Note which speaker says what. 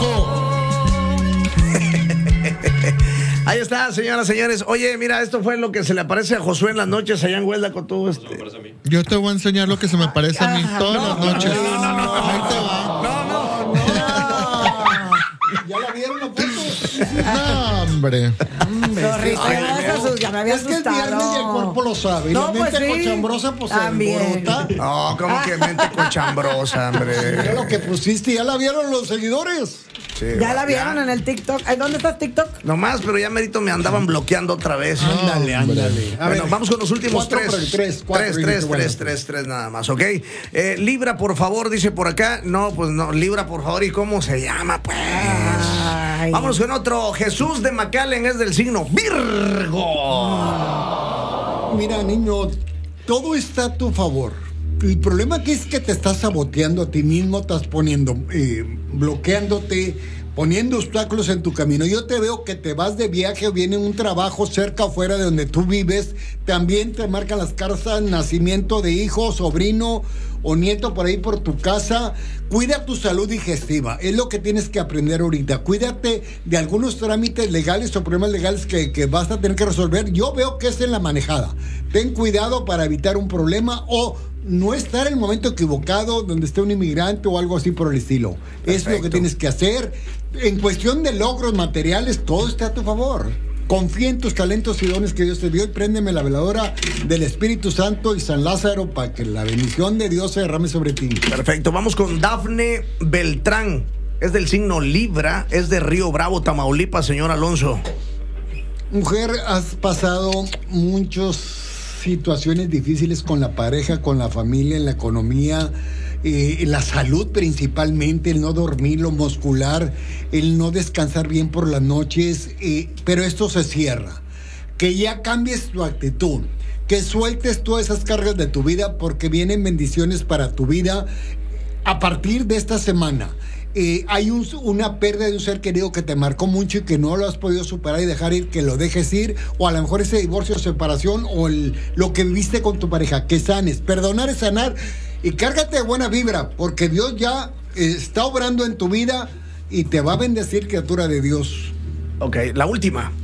Speaker 1: viejo.
Speaker 2: Ahí está, señoras, señores. Oye, mira, esto fue lo que se le aparece a Josué en las noches allá en Huelda con todo este.
Speaker 1: Yo te voy a enseñar lo que se me parece a mí todas las noches. Ahí te va.
Speaker 3: ¿Ya la vieron la foto?
Speaker 1: No, hombre.
Speaker 4: Ya me había
Speaker 3: Es que es
Speaker 4: asustado.
Speaker 3: viernes y el cuerpo lo sabe. Y
Speaker 4: No,
Speaker 3: la mente
Speaker 4: pues sí.
Speaker 3: cochambrosa, pues se
Speaker 4: También.
Speaker 3: alborota.
Speaker 2: No, como que mente cochambrosa,
Speaker 3: Mira
Speaker 2: hombre.
Speaker 3: lo que pusiste, ¿ya la vieron los seguidores?
Speaker 2: Sí,
Speaker 4: Ya la vieron en el TikTok. Ay, ¿dónde está TikTok?
Speaker 2: Nomás, pero ya merito me andaban bloqueando otra vez.
Speaker 3: Ándale. A
Speaker 2: Bueno,
Speaker 3: ver,
Speaker 2: vamos con los últimos
Speaker 3: 4 por el 3, 4,
Speaker 2: tres nada más, ¿ok? Libra, por favor, dice por acá. No, pues no, Libra, por favor. ¿Y cómo se llama, pues?
Speaker 4: Ay.
Speaker 2: Vámonos con otro. Jesús de McAllen es del signo Virgo.
Speaker 3: Mira, niño, todo está a tu favor. El problema aquí es que te estás saboteando a ti mismo, estás poniendo, bloqueándote, poniendo obstáculos en tu camino. Yo te veo que te vas de viaje o viene un trabajo cerca o fuera de donde tú vives. También te marcan las cartas, nacimiento de hijo, sobrino o nieto por ahí por tu casa. Cuida tu salud digestiva, es lo que tienes que aprender ahorita. Cuídate de algunos trámites legales o problemas legales que vas a tener que resolver. Yo veo que es en la manejada. Ten cuidado para evitar un problema o no estar en el momento equivocado donde esté un inmigrante o algo así por el estilo. Es lo que tienes que hacer. En cuestión de logros materiales, todo está a tu favor. Confía en tus talentos y dones que Dios te dio y préndeme la veladora del Espíritu Santo y San Lázaro para que la bendición de Dios se derrame sobre ti.
Speaker 2: Perfecto, vamos con Dafne Beltrán. Es del signo Libra, es de Río Bravo, Tamaulipas, señor Alonso.
Speaker 3: Mujer, has pasado muchas situaciones difíciles con la pareja, con la familia, en la economía, la salud principalmente, el no dormir, lo muscular, el no descansar bien por las noches, pero esto se cierra. Que ya cambies tu actitud, que sueltes todas esas cargas de tu vida porque vienen bendiciones para tu vida a partir de esta semana. Hay una pérdida de un ser querido que te marcó mucho y que no lo has podido superar y dejar ir, que lo dejes ir, o a lo mejor ese divorcio o separación o lo que viviste con tu pareja, que sanes. Perdonar es sanar y cárgate de buena vibra porque Dios ya está obrando en tu vida y te va a bendecir, criatura de Dios.
Speaker 2: Ok, la última.